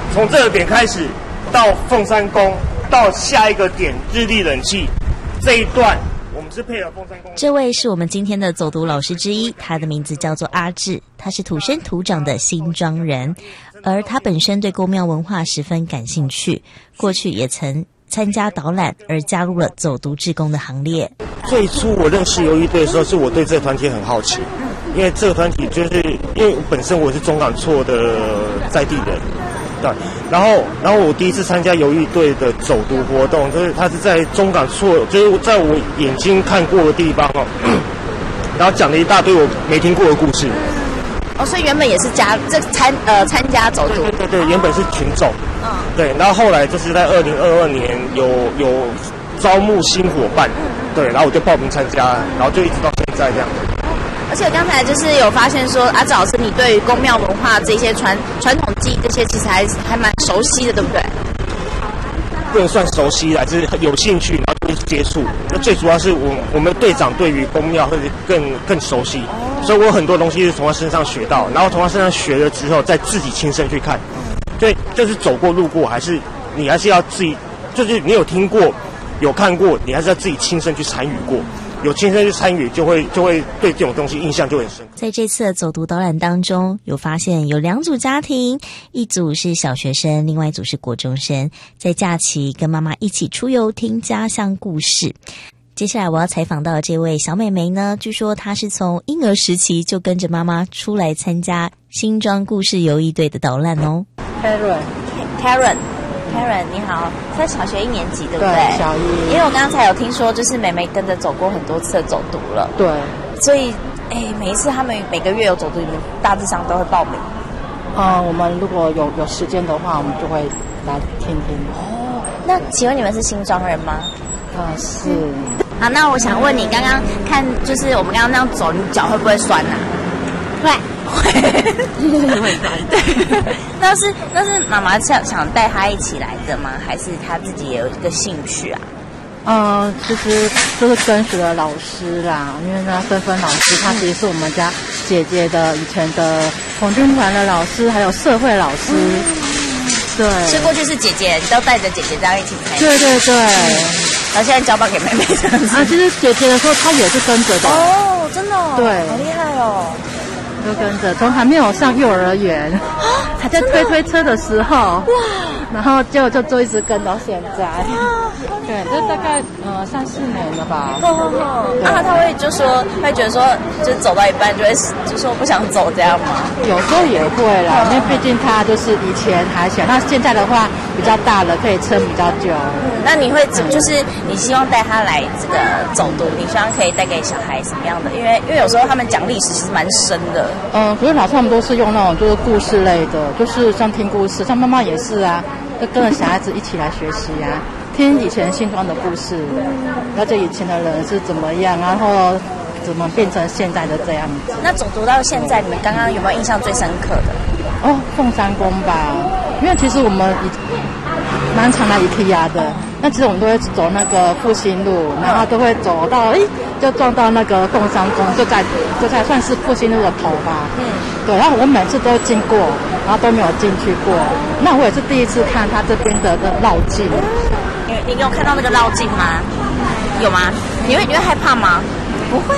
从这个点开始到凤山宫，到下一个点日立冷气这一段，我们是配合凤山宫。 这位是我们今天的走读老师之一，他的名字叫做阿志，他是土生土长的新庄人，而他本身对宫庙文化十分感兴趣，过去也曾参加导览而加入了走读志工的行列。 最初我认识游艺队的时候，是我对这个团体很好奇，因为这个团体就是因为本身我是中港厝的在地人，对，然后我第一次参加游艺队的走读活动，就是他是在中港厝，就是在我眼睛看过的地方哦，然后讲了一大堆我没听过的故事。 哦，所以原本也是参加走读。 对，原本是群众。对，然后后来就是在2022年有招募新伙伴，对，然后我就报名参加，然后就一直到现在这样。 而且刚才就是有发现说，阿志老师你对于宫庙文化这些传统技艺这些其实还蛮熟悉的，对不对？ 不能算熟悉啦，就是有兴趣，然后就接触。那最主要是我们队长对于宫庙会更熟悉，所以我有很多东西是从他身上学到，然后从他身上学了之后，再自己亲身去看。对，就是走过路过，你还是要自己，就是你有听过、有看过，你还是要自己亲身去参与过。有亲身去参与，就会对这种东西印象就很深刻。 在这次的走读导览当中，有发现有2组家庭，一组是小学生，另外一组是国中生，在假期跟妈妈一起出游听家乡故事。接下来我要采访到的这位小妹妹呢，据说她是从婴儿时期就跟着妈妈出来参加新庄故事游艺队的导览哦。 Karen， 你好，在小学1年级对不对？ 对，小一。 因为我刚才有听说，就是妹妹跟着走过很多次的走读了。 对。 所以，每一次他们每个月有走读，你们大致上都会报名。 我们如果有时间的话，我们就会来听听。 哦，那请问你们是新庄人吗？ 是。 好，那我想问你，刚刚看就是我们刚刚那样走，你脚会不会酸啊？会。对，那是妈妈想带他一起来的吗？还是他自己也有一个兴趣啊？ 其实就是跟随的老师啦，因为呢，芬芬老师她其实是我们家姐姐的以前的童军团的老师，还有社会老师。对， 所以过去是姐姐，你都带着姐姐这样一起参与。 对。 然后现在交棒给妹妹这样子。 其实姐姐的时候她也是跟着的。 哦，真的哦。 对， 好厉害哦。 都跟着，从还没有上幼儿园，还在推车的时候，哇，然后就一直跟到现在，对，这大概3-4年了吧。 他会觉得说，就走到一半就说不想走这样吗？ 有时候也会啦，因为毕竟他就是以前还小，那现在的话比较大了，可以撑比较久。 那你会就是你希望带他来这个走读，你希望可以带给小孩什么样的？因为有时候他们讲历史其实蛮深的。 可是老师他们都是用那种就是故事类的，就是像听故事，像妈妈也是啊，就跟着小孩子一起来学习啊，听以前新庄的故事，了解以前的人是怎么样，然后怎么变成现在的这样子。 那走读到现在，你们刚刚有没有印象最深刻的？ 凤山宫吧，因为其实我们蛮常来IKEA的，那其实我们都会走那个复兴路，然后都会走到就撞到那个凤山宫，就在算是复兴路的头吧。对，然后我每次都经过，然后都没有进去过。那我也是第一次看他这边的绕境。 你有看到那个绕境吗？有吗？你会害怕吗？不会